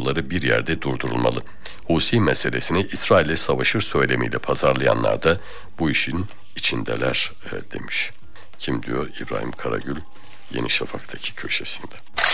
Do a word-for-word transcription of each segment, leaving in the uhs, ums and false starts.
yolları bir yerde durdurulmalı. Husi meselesini İsrail'le savaşır söylemiyle pazarlayanlar da bu işin içindeler e, demiş. Kim diyor? İbrahim Karagül, Yeni Şafak'taki köşesinde.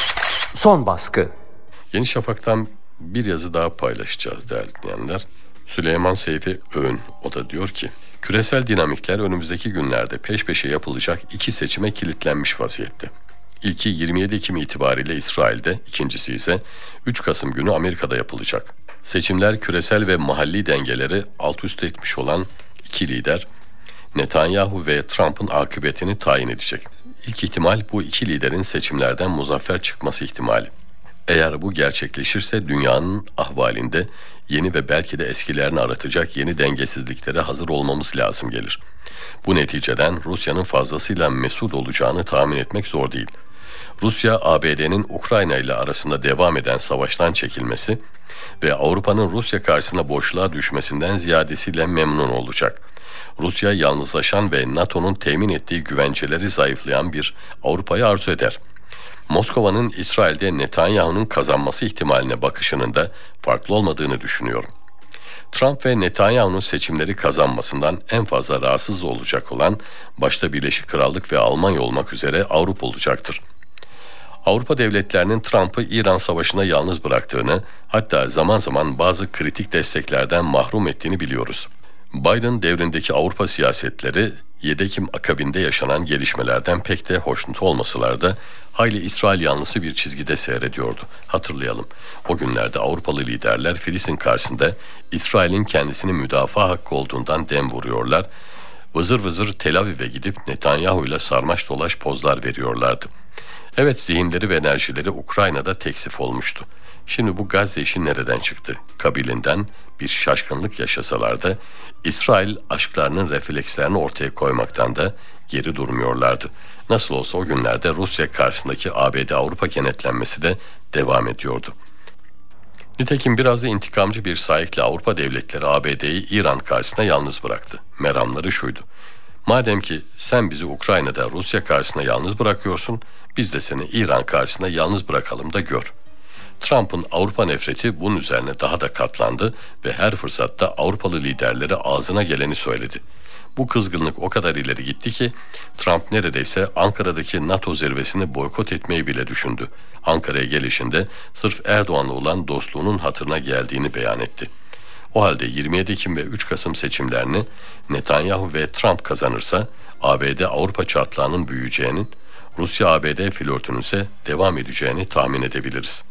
Son baskı. Yeni Şafak'tan bir yazı daha paylaşacağız değerli dinleyenler. Süleyman Seyfi Öğün, o da diyor ki, küresel dinamikler önümüzdeki günlerde peş peşe yapılacak iki seçime kilitlenmiş vaziyette. İlki yirmi yedi Ekim itibariyle İsrail'de, ikincisi ise üç Kasım günü Amerika'da yapılacak. Seçimler küresel ve mahalli dengeleri alt üst etmiş olan iki lider, Netanyahu ve Trump'ın akıbetini tayin edecek. İlk ihtimal bu iki liderin seçimlerden muzaffer çıkması ihtimali. Eğer bu gerçekleşirse dünyanın ahvalinde yeni ve belki de eskilerini aratacak yeni dengesizliklere hazır olmamız lazım gelir. Bu neticeden Rusya'nın fazlasıyla mesut olacağını tahmin etmek zor değil. Rusya, A B D'nin Ukrayna ile arasında devam eden savaştan çekilmesi ve Avrupa'nın Rusya karşısında boşluğa düşmesinden ziyadesiyle memnun olacak. Rusya, yalnızlaşan ve NATO'nun temin ettiği güvenceleri zayıflayan bir Avrupa'yı arzu eder. Moskova'nın İsrail'de Netanyahu'nun kazanması ihtimaline bakışının da farklı olmadığını düşünüyorum. Trump ve Netanyahu'nun seçimleri kazanmasından en fazla rahatsız olacak olan başta Birleşik Krallık ve Almanya olmak üzere Avrupa olacaktır. Avrupa devletlerinin Trump'ı İran Savaşı'na yalnız bıraktığını, hatta zaman zaman bazı kritik desteklerden mahrum ettiğini biliyoruz. Biden devrindeki Avrupa siyasetleri yedi Ekim akabinde yaşanan gelişmelerden pek de hoşnut olmasalar da hayli İsrail yanlısı bir çizgide seyrediyordu. Hatırlayalım, o günlerde Avrupalı liderler Filistin karşısında İsrail'in kendisini müdafaa hakkı olduğundan dem vuruyorlar, vızır vızır Tel Aviv'e gidip Netanyahu ile sarmaş dolaş pozlar veriyorlardı. Evet, zihinleri ve enerjileri Ukrayna'da teksif olmuştu. Şimdi bu Gazze işi nereden çıktı? Kabilinden bir şaşkınlık yaşasalar da İsrail aşklarının reflekslerini ortaya koymaktan da geri durmuyorlardı. Nasıl olsa o günlerde Rusya karşısındaki A B D-Avrupa kenetlenmesi de devam ediyordu. Nitekim biraz da intikamcı bir sahikle Avrupa devletleri A B D'yi İran karşısında yalnız bıraktı. Meramları şuydu: madem ki sen bizi Ukrayna'da Rusya karşısında yalnız bırakıyorsun, biz de seni İran karşısında yalnız bırakalım da gör. Trump'ın Avrupa nefreti bunun üzerine daha da katlandı ve her fırsatta Avrupalı liderlere ağzına geleni söyledi. Bu kızgınlık o kadar ileri gitti ki Trump neredeyse Ankara'daki NATO zirvesini boykot etmeyi bile düşündü. Ankara'ya gelişinde sırf Erdoğan'la olan dostluğunun hatırına geldiğini beyan etti. O halde yirmi yedi Ekim ve üç Kasım seçimlerini Netanyahu ve Trump kazanırsa A B D-Avrupa çatlağının büyüyeceğinin, Rusya-A B D flörtünün ise devam edeceğini tahmin edebiliriz.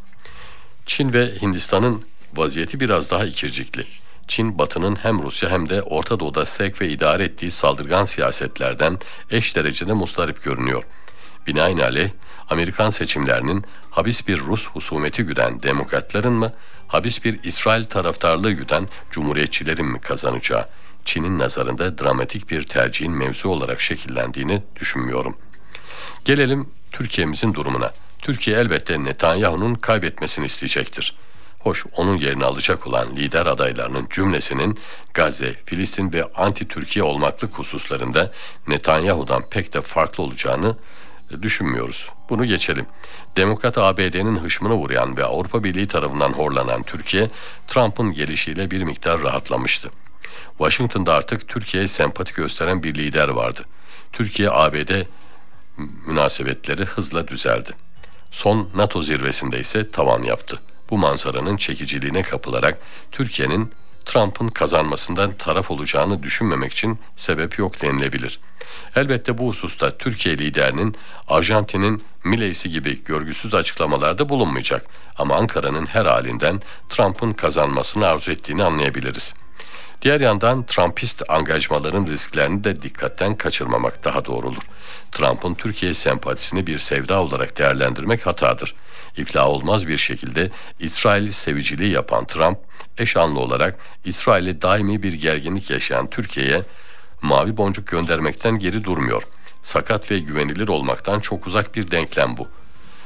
Çin ve Hindistan'ın vaziyeti biraz daha ikircikli. Çin, Batı'nın hem Rusya hem de Orta Doğu'da sevk ve idare ettiği saldırgan siyasetlerden eş derecede mustarip görünüyor. Binaenaleyh Amerikan seçimlerinin habis bir Rus husumeti güden demokratların mı, habis bir İsrail taraftarlığı güden cumhuriyetçilerin mi kazanacağı, Çin'in nazarında dramatik bir tercihin mevzu olarak şekillendiğini düşünmüyorum. Gelelim Türkiye'mizin durumuna. Türkiye elbette Netanyahu'nun kaybetmesini isteyecektir. Hoş, onun yerini alacak olan lider adaylarının cümlesinin Gazze, Filistin ve anti-Türkiye olmaklık hususlarında Netanyahu'dan pek de farklı olacağını düşünmüyoruz. Bunu geçelim. Demokrat A B D'nin hışmına uğrayan ve Avrupa Birliği tarafından horlanan Türkiye, Trump'ın gelişiyle bir miktar rahatlamıştı. Washington'da artık Türkiye'ye sempati gösteren bir lider vardı. Türkiye-A B D münasebetleri hızla düzeldi. Son NATO zirvesinde ise tavan yaptı. Bu manzaranın çekiciliğine kapılarak Türkiye'nin Trump'ın kazanmasından taraf olacağını düşünmemek için sebep yok denilebilir. Elbette bu hususta Türkiye liderinin Arjantin'in Milei'si gibi görgüsüz açıklamalarda bulunmayacak. Ama Ankara'nın her halinden Trump'ın kazanmasını arzu ettiğini anlayabiliriz. Diğer yandan Trumpist angajmaların risklerini de dikkatten kaçırmamak daha doğru olur. Trump'ın Türkiye sempatisini bir sevda olarak değerlendirmek hatadır. İflah olmaz bir şekilde İsrail'i seviciliği yapan Trump, eş anlı olarak İsrail'e daimi bir gerginlik yaşayan Türkiye'ye mavi boncuk göndermekten geri durmuyor. Sakat ve güvenilir olmaktan çok uzak bir denklem bu.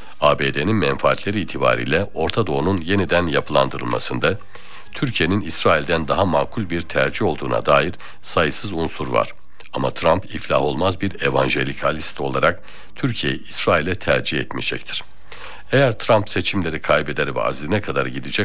A B D'nin menfaatleri itibariyle Orta Doğu'nun yeniden yapılandırılmasında Türkiye'nin İsrail'den daha makul bir tercih olduğuna dair sayısız unsur var. Ama Trump iflah olmaz bir evanjelikalist olarak Türkiye'yi İsrail'e tercih etmeyecektir. Eğer Trump seçimleri kaybeder ve azline kadar gidecek